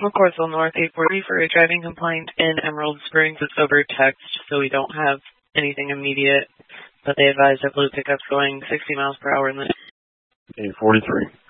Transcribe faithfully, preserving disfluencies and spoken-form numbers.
McCorthel North eight forty for a driving complaint in Emerald Springs. It's over text, so we don't have anything immediate, but they advised that blue pickup's going sixty miles per hour in the eight forty-three.